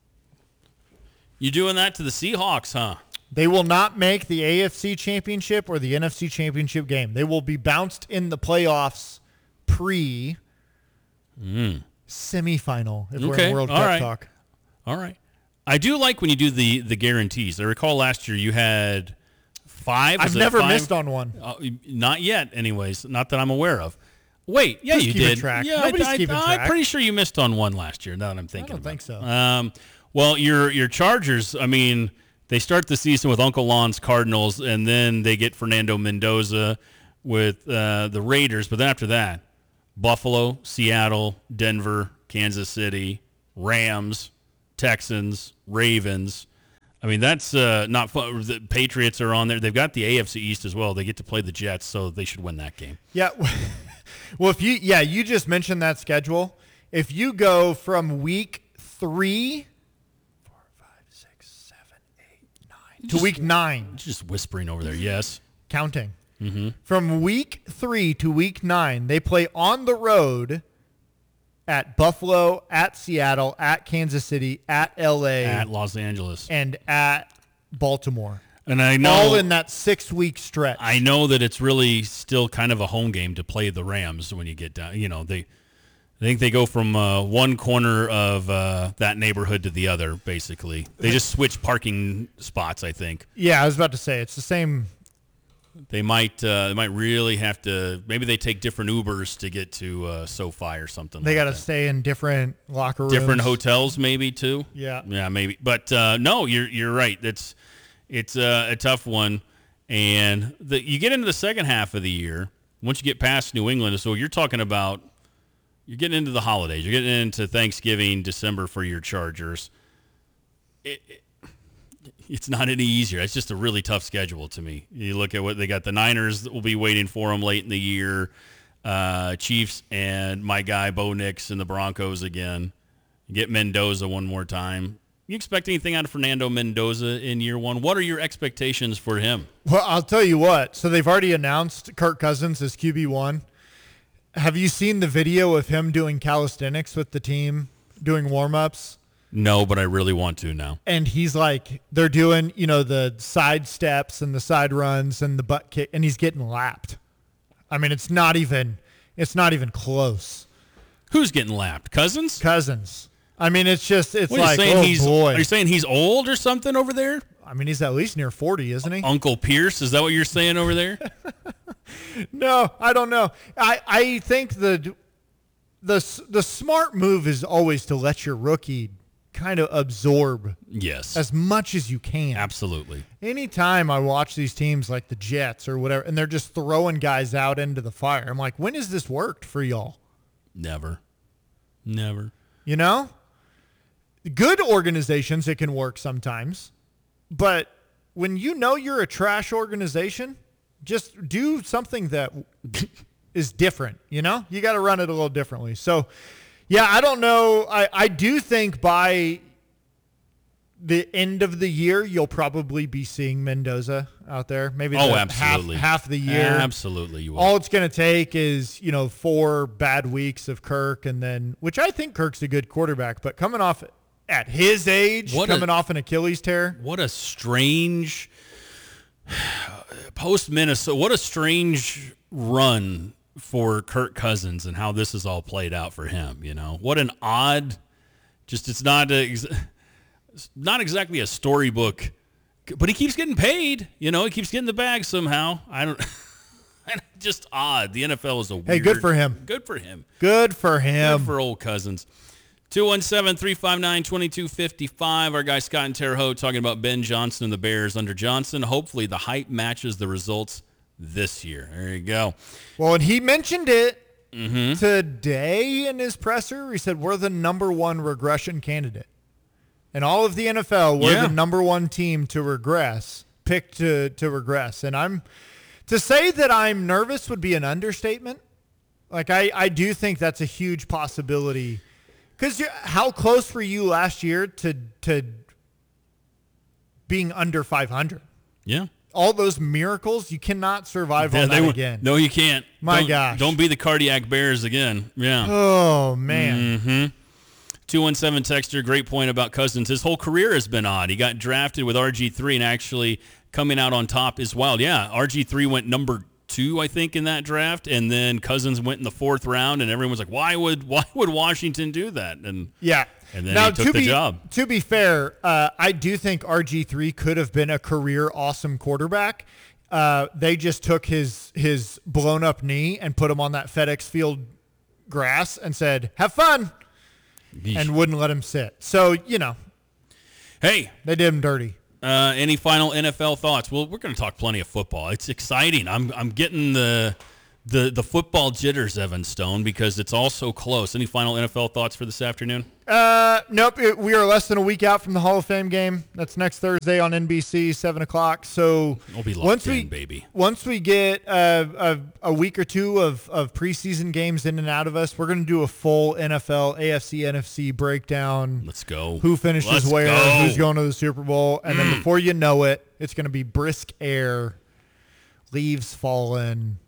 You doing that to the Seahawks, huh? They will not make the A F C championship or the N F C championship game. They will be bounced in the playoffs pre Mm. semifinal if we're Okay, in World all Cup right. talk. All right. I do like when you do the, the guarantees. I recall last year you had five. I've was it never five? missed on one. Uh, not yet, anyways. Not that I'm aware of. Wait, yeah, Who's you keeping did. track? Yeah, Nobody's I, I, keeping I'm track. pretty sure you missed on one last year. Now that I'm thinking, don't about think it. so. Um, Well, your your Chargers, I mean, they start the season with Uncle Lon's Cardinals, and then they get Fernando Mendoza with uh, the Raiders. But then after that, Buffalo, Seattle, Denver, Kansas City, Rams, Texans, Ravens. I mean, that's uh, not fun. The Patriots are on there. They've got the A F C East as well. They get to play the Jets, so they should win that game. Yeah. Well, if you yeah, you just mentioned that schedule. If you go from week three, four, five, six, seven, eight, nine, to Just- week nine, Just whispering over there. Yes. counting. Mm-hmm. From week three to week nine, they play on the road at Buffalo, at Seattle, at Kansas City, at L A, At Los Angeles. and at Baltimore. And I know all in that six-week stretch. I know that it's really still kind of a home game to play the Rams when you get down. You know, they I think they go from uh, one corner of uh, that neighborhood to the other, basically. They just switch parking spots, I think. Yeah, I was about to say, it's the same. They might uh, they might really have to, maybe they take different Ubers to get to uh, SoFi or something They like got to that. stay in different locker rooms. Different hotels maybe too. Yeah. Yeah, maybe. But uh, no, you're you're right. It's it's uh, a tough one. And the, you get into the second half of the year, once you get past New England, so you're talking about, you're getting into the holidays. You're getting into Thanksgiving, December for your Chargers. It, it, it's not any easier. It's just a really tough schedule to me. You look at what they got. The Niners that will be waiting for them late in the year. Uh, Chiefs and my guy Bo Nix and the Broncos again. Get Mendoza one more time. You expect anything out of Fernando Mendoza in year one? What are your expectations for him? Well, I'll tell you what. So they've already announced Kirk Cousins as Q B one. Have you seen the video of him doing calisthenics with the team, doing warm-ups? No, but I really want to now. And he's like, they're doing, you know, the side steps and the side runs and the butt kick, and he's getting lapped. I mean, it's not even, it's not even close. Who's getting lapped? Cousins? Cousins. I mean, it's just, it's What, are you like, saying oh he's, boy. Are you saying he's old or something over there? I mean, he's at least near forty, isn't he? Uncle Pierce, is that what you're saying over there? No, I don't know. I, I think the, the the smart move is always to let your rookie kind of absorb Yes. as much as you can. Absolutely. Anytime I watch these teams like the Jets or whatever, and they're just throwing guys out into the fire, I'm like, when has this worked for y'all? Never. Never. You know? Good organizations, it can work sometimes. But when you know you're a trash organization, just do something that is different, you know? You got to run it a little differently. So, yeah, I don't know. I, I do think by the end of the year, you'll probably be seeing Mendoza out there. Maybe Oh, the absolutely. half, half the year. Absolutely, you will. All it's going to take is, you know, four bad weeks of Kirk, and then, which I think Kirk's a good quarterback, but coming off at his age, What a- coming off an Achilles tear. What a strange post Minnesota. What a strange run for Kirk Cousins and how this has all played out for him. You know, what an odd. Just it's not a, it's not exactly a storybook, but he keeps getting paid. You know, he keeps getting the bag somehow. I don't. Just odd. The N F L is a weird. Hey, good for him. Good for him. Good for him. Good for old Cousins. two one seven, three five nine, two two five five. Our guy Scott and Terre Haute talking about Ben Johnson and the Bears under Johnson. Hopefully the hype matches the results this year. There you go. Well, and he mentioned it Mm-hmm. today in his presser. He said, we're the number one regression candidate. And all of the N F L, we're Yeah. the number one team to regress, picked to, to regress. And I'm to say that I'm nervous would be an understatement. Like, I, I do think that's a huge possibility. Because how close were you last year to to being under five hundred? Yeah. All those miracles, you cannot survive Yeah, on they that were- again. No, you can't. My Don't- gosh. Don't be the cardiac Bears again. Yeah. Oh, man. Mm-hmm. two one seven texter, great point about Cousins. His whole career has been odd. He got drafted with R G three and actually coming out on top is wild. Yeah, R G three went number two, I think, in that draft, and then Cousins went in the fourth round, and everyone was like, why would why would Washington do that? And Yeah. and then now, he took to the be, job. To be fair, uh, I do think R G three could have been a career awesome quarterback. Uh, they just took his his blown up knee and put him on that FedEx Field grass and said, have fun, Yeesh. and wouldn't let him sit. So, you know, Hey. They did him dirty. Uh, any final N F L thoughts? Well, we're going to talk plenty of football. It's exciting. I'm I'm getting the the the football jitters, Evan Stone, because it's all so close. Any final N F L thoughts for this afternoon? Uh, nope. It, we are less than a week out from the Hall of Fame game. That's next Thursday on N B C, seven o'clock. So we'll be locked once in, we, baby. Once we get uh, a, a week or two of, of preseason games in and out of us, we're going to do a full N F L, A F C, N F C breakdown. Let's go. Who finishes Let's where, go. who's going to the Super Bowl. And Mm. then before you know it, it's going to be brisk air, leaves falling.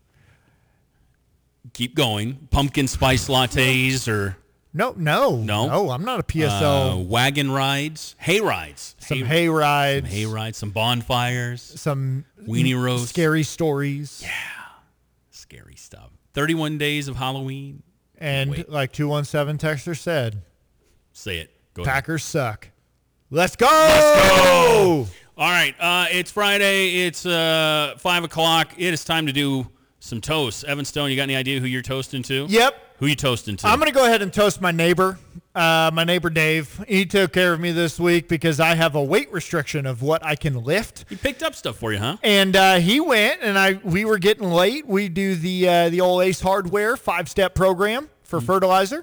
Keep going. Pumpkin spice lattes or... No, no, no, no. I'm not a P S L. Uh, wagon rides, hay rides, Some hay rides, some hay rides, some bonfires, some weenie roast, scary stories. Yeah, scary stuff. Thirty-one days of Halloween, and Wait. like two one seven texter said, say it. Go ahead. Packers suck. Let's go. Let's go. All right, uh, it's Friday. It's uh, five o'clock. It is time to do some toasts. Evan Stone, you got any idea who you're toasting to? Yep. Who you toasting to? I'm going to go ahead and toast my neighbor, uh, my neighbor Dave. He took care of me this week because I have a weight restriction of what I can lift. He picked up stuff for you, huh? And uh, he went, and I we were getting late. We do the uh, the old Ace Hardware five-step program for Mm-hmm. fertilizer,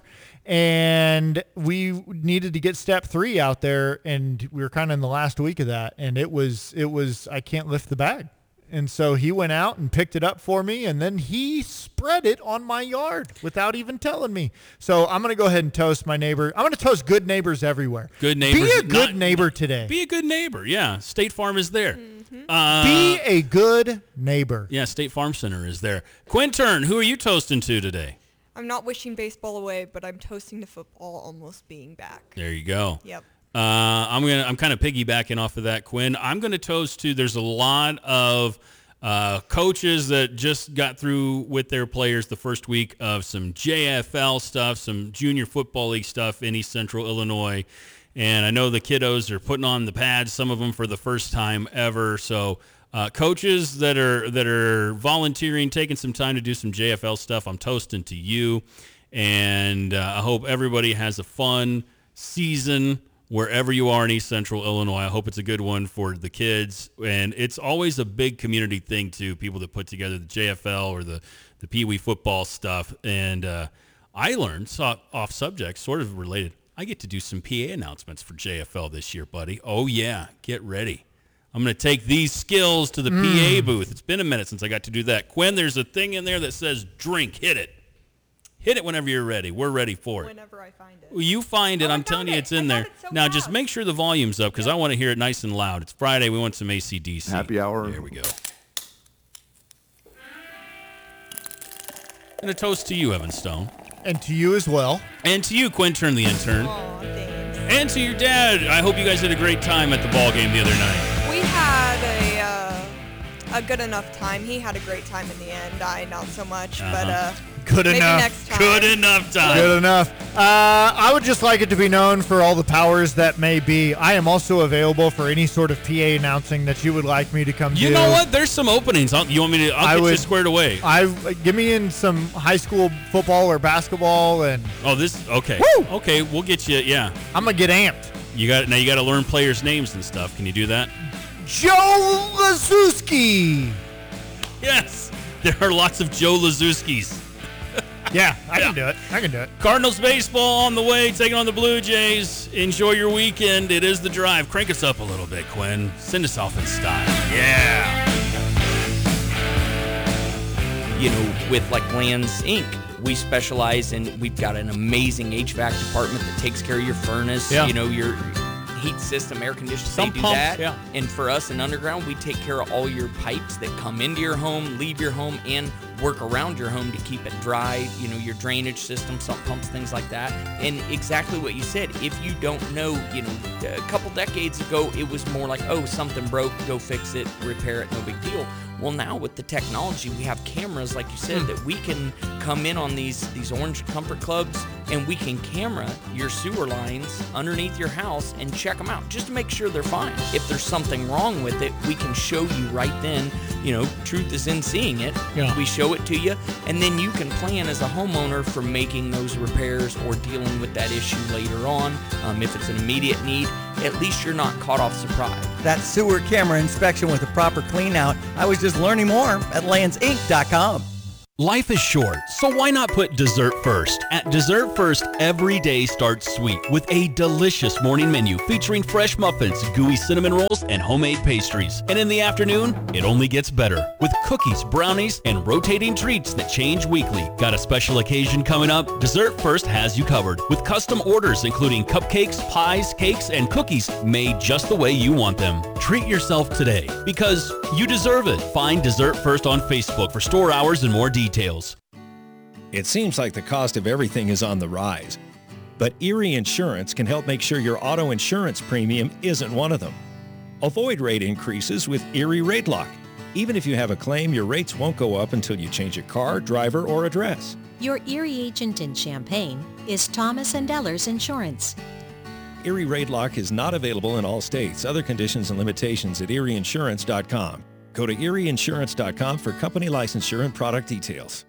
and we needed to get step three out there, and we were kind of in the last week of that, and it was it was I can't lift the bag. And so he went out and picked it up for me, and then he spread it on my yard without even telling me. So I'm going to go ahead and toast my neighbor. I'm going to toast good neighbors everywhere. Good neighbors. Be a good not, neighbor today. Be a good neighbor. Yeah, State Farm is there. Mm-hmm. Uh, Be a good neighbor. Yeah, State Farm Center is there. Quintern, who are you toasting to today? I'm not wishing baseball away, but I'm toasting to football almost being back. There you go. Yep. Uh, I'm gonna. I'm kind of piggybacking off of that, Quinn. I'm gonna toast to. There's a lot of uh, coaches that just got through with their players the first week of some J F L stuff, some Junior Football League stuff in East Central Illinois, and I know the kiddos are putting on the pads. Some of them for the first time ever. So uh, coaches that are that are volunteering, taking some time to do some J F L stuff, I'm toasting to you, and uh, I hope everybody has a fun season wherever you are in East Central Illinois. I hope it's a good one for the kids. And it's always a big community thing, too, people that put together the J F L or the, the Pee Wee football stuff. And uh, I learned, so off subject, sort of related, I get to do some P A announcements for J F L this year, buddy. Oh, yeah, get ready. I'm going to take these skills to the mm. P A booth. It's been a minute since I got to do that. Quinn, there's a thing in there that says drink. Hit it. Hit it whenever you're ready. We're ready for it. Whenever I find it. Well, you find it. Oh, I'm telling you, it. it's in I there. it so now, fast. just make sure the volume's up because I want to hear it nice and loud. It's Friday. We want some A C D C. Happy hour. There we go. And a toast to you, Evan Stone. And to you as well. And to you, Quintern the intern. Aw, thanks. And to your dad. I hope you guys had a great time at the ball game the other night. We had a uh, a good enough time. He had a great time in the end. I not so much, Uh-huh. but uh, Good maybe enough. next time. Good enough time. Good enough. Uh, I would just like it to be known for all the powers that may be. I am also available for any sort of P A announcing that you would like me to come You do. know what? There's some openings. I'll, you want me to? I'll I get would- you squared away. I give me in some high school football or basketball, and Oh, this okay. Woo! Okay, we'll get you. Yeah, I'm gonna get amped. you got now. You got to learn players' names and stuff. Can you do that? Joe Lazuski. Yes, there are lots of Joe Lazuskis. Yeah, I Yeah. can do it. I can do it. Cardinals baseball on the way, taking on the Blue Jays. Enjoy your weekend. It is the drive. Crank us up a little bit, Quinn. Send us off in style. Yeah. You know, with like Lands Incorporated, we specialize in, we've got an amazing H V A C department that takes care of your furnace, Yeah. you know, your heat system, air conditioning, Some they do pumps, that. yeah. And for us in Underground, we take care of all your pipes that come into your home, leave your home, and work around your home to keep it dry, you know, your drainage system, sump pumps, things like that. And exactly what you said, if you don't know, you know, a couple decades ago, it was more like, oh, something broke, go fix it, repair it, no big deal. Well, now with the technology, we have cameras, like you said, that we can come in on these, these Orange Comfort Clubs, and we can camera your sewer lines underneath your house and check them out just to make sure they're fine. If there's something wrong with it, we can show you right then. You know, truth is in seeing it. Yeah. We show it to you, and then you can plan as a homeowner for making those repairs or dealing with that issue later on. Um, if it's an immediate need, at least you're not caught off surprise. That sewer camera inspection with a proper clean out. I was just learning more at lands inc dot com. Life is short, so why not put dessert first? At Dessert First, every day starts sweet with a delicious morning menu featuring fresh muffins, gooey cinnamon rolls, and homemade pastries. And in the afternoon, it only gets better with cookies, brownies, and rotating treats that change weekly. Got a special occasion coming up? Dessert First has you covered with custom orders including cupcakes, pies, cakes, and cookies made just the way you want them. Treat yourself today because you deserve it. Find Dessert First on Facebook for store hours and more details. Details. It seems like the cost of everything is on the rise, but Erie Insurance can help make sure your auto insurance premium isn't one of them. Avoid rate increases with Erie Rate Lock. Even if you have a claim, your rates won't go up until you change your car, driver, or address. Your Erie agent in Champaign is Thomas and Ellers Insurance. Erie Rate Lock is not available in all states. Other conditions and limitations at erie insurance dot com. Go to erie insurance dot com for company licensure and product details.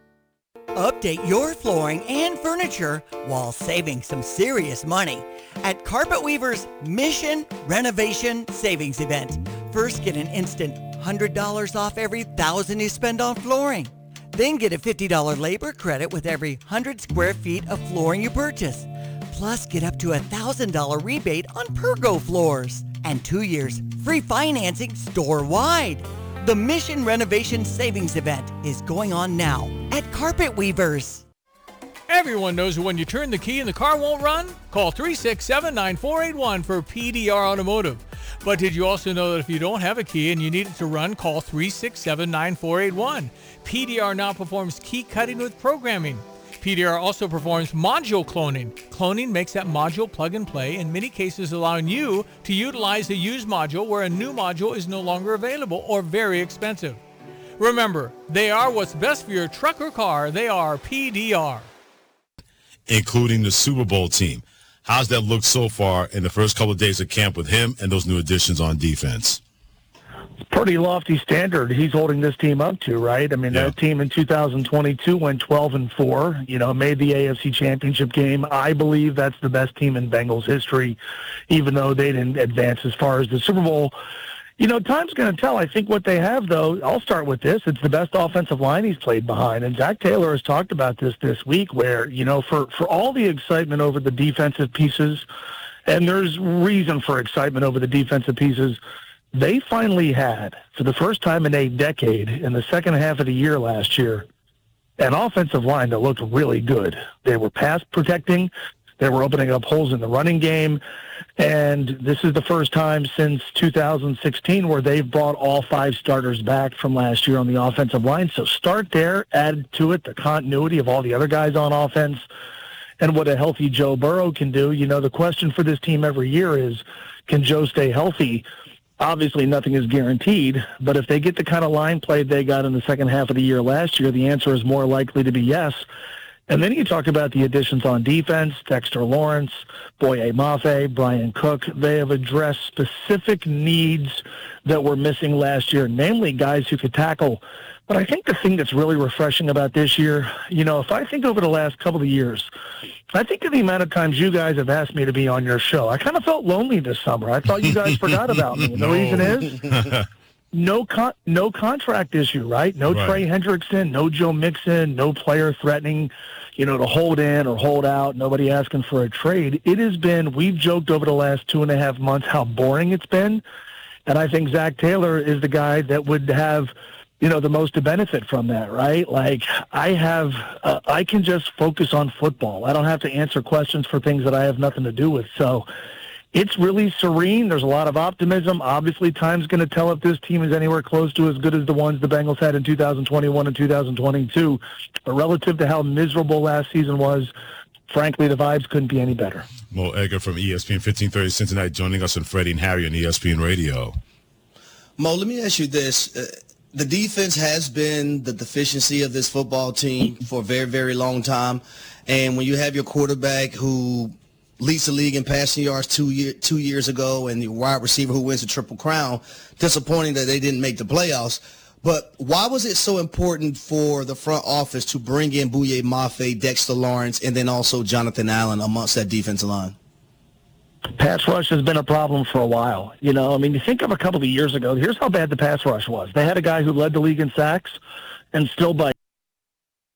Update your flooring and furniture while saving some serious money at Carpet Weaver's Mission Renovation Savings Event. First, get an instant one hundred dollars off every one thousand dollars you spend on flooring. Then get a fifty dollars labor credit with every one hundred square feet of flooring you purchase. Plus, get up to a one thousand dollars rebate on Pergo floors. And two years free financing store-wide. The Mission Renovation Savings Event is going on now at Carpet Weavers. Everyone knows when you turn the key and the car won't run? Call three six seven, nine four eight one for P D R Automotive. But did you also know that if you don't have a key and you need it to run, call three six seven, nine four eight one. P D R now performs key cutting with programming. P D R also performs module cloning. Cloning makes that module plug and play, in many cases allowing you to utilize a used module where a new module is no longer available or very expensive. Remember, they are what's best for your truck or car. They are P D R. Including the Super Bowl team. How's that look so far in the first couple of days of camp with him and those new additions on defense? Pretty lofty standard he's holding this team up to, right? I mean, Yeah. that team in two thousand twenty-two went twelve and four, you know, made the A F C Championship game. I believe that's the best team in Bengals history, even though they didn't advance as far as the Super Bowl. You know, time's going to tell. I think what they have, though, I'll start with this. It's the best offensive line he's played behind. And Zach Taylor has talked about this this week where, you know, for, for all the excitement over the defensive pieces, and there's reason for excitement over the defensive pieces, they finally had, for the first time in a decade, in the second half of the year last year, an offensive line that looked really good. They were pass protecting. They were opening up holes in the running game. And this is the first time since two thousand sixteen where they've brought all five starters back from last year on the offensive line. So start there, add to it the continuity of all the other guys on offense and what a healthy Joe Burrow can do. You know, the question for this team every year is, can Joe stay healthy? Obviously, nothing is guaranteed, but if they get the kind of line play they got in the second half of the year last year, the answer is more likely to be yes. And then you talk about the additions on defense, Dexter Lawrence, Boye Mafe, Brian Cook. They have addressed specific needs that were missing last year, namely guys who could tackle. But I think the thing that's really refreshing about this year, you know, if I think over the last couple of years, I think of the amount of times you guys have asked me to be on your show. I kind of felt lonely this summer. I thought you guys forgot about me. And the reason is no con- no contract issue, right? No Right. Trey Hendrickson, no Joe Mixon, no player threatening, you know, to hold in or hold out, nobody asking for a trade. It has been, we've joked over the last two and a half months how boring it's been. And I think Zach Taylor is the guy that would have, you know, the most to benefit from that, right? Like, I have, uh, I can just focus on football. I don't have to answer questions for things that I have nothing to do with. So it's really serene. There's a lot of optimism. Obviously, time's going to tell if this team is anywhere close to as good as the ones the Bengals had in two thousand twenty-one and two thousand twenty-two. But relative to how miserable last season was, frankly, the vibes couldn't be any better. Mo Egger from E S P N fifteen thirty Cincinnati joining us on Freddie and Harry on E S P N Radio. Mo, let me ask you this. Uh, the defense has been the deficiency of this football team for a very, very long time. And when you have your quarterback who leads the league in passing yards two year, two years ago and the wide receiver who wins the Triple Crown, disappointing that they didn't make the playoffs. But why was it so important for the front office to bring in Bouye Mafe, Dexter Lawrence, and then also Jonathan Allen amongst that defensive line? Pass rush has been a problem for a while. You know, I mean, you think of a couple of years ago, here's how bad the pass rush was. They had a guy who led the league in sacks, and still by